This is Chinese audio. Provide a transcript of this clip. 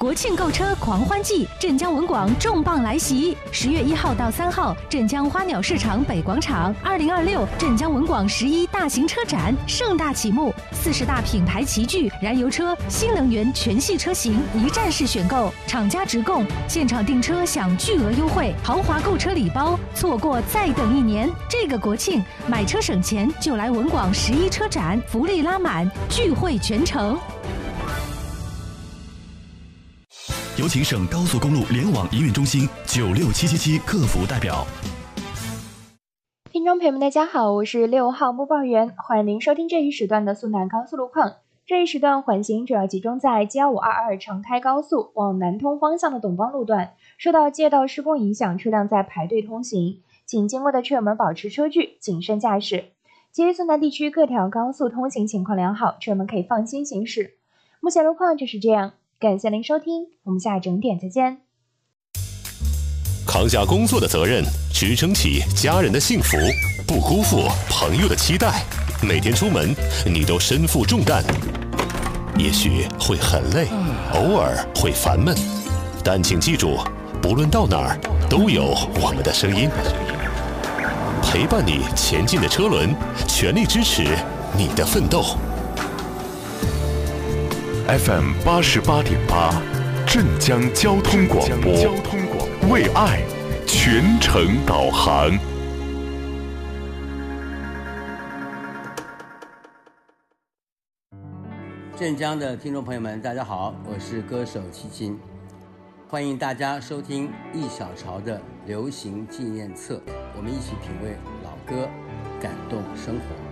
国庆购车狂欢季，镇江文广重磅来袭！10月1号到3号，镇江花鸟市场北广场，2026镇江文广11大型车展盛大启幕，40大品牌齐聚，燃油车、新能源全系车型一站式选购，厂家直供，现场订车享巨额优惠，豪华购车礼包，错过再等1年。这个国庆买车省钱，就来文广11车展，福利拉满，聚会全程。 有请省高速公路联网营运中心96777客服代表。 听众朋友们，大家好，我是6号播报员，欢迎您收听这一时段的苏南高速路况。这一时段缓行主要集中在G1522长开高速往南通方向的董邦路段，受到街道施工影响，车辆在排队通行，请经过的车友们保持车距，谨慎驾驶。其余苏南地区各条高速通行情况良好，车友们可以放心行驶。目前路况就是这样。感谢您收听，我们下整点再见。 扛下工作的责任，支撑起家人的幸福，不辜负朋友的期待。每天出门，你都身负重担，也许会很累，偶尔会烦闷，但请记住，不论到哪儿，都有我们的声音，陪伴你前进的车轮，全力支持你的奋斗。 FM 88.8，镇江交通广播，为爱全程导航。 镇江的听众朋友们，大家好，我是歌手齐秦，欢迎大家收听一小潮的流行纪念册，我们一起品味老歌，感动生活。